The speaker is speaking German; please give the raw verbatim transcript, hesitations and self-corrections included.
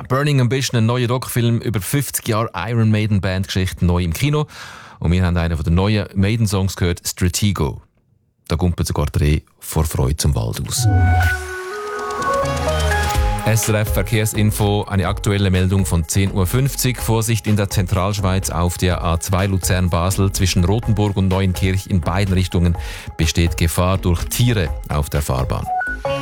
Burning Ambition, ein neuer Doc-Film über fünfzig Jahre Iron Maiden Bandgeschichte, neu im Kino. Und wir haben einen von den neuen Maiden-Songs gehört, Stratego. Da kommt sogar Dreh vor Freude zum Wald aus. S R F Verkehrsinfo, eine aktuelle Meldung von zehn Uhr fünfzig. Vorsicht in der Zentralschweiz auf der A zwei Luzern-Basel zwischen Rothenburg und Neuenkirch in beiden Richtungen besteht Gefahr durch Tiere auf der Fahrbahn.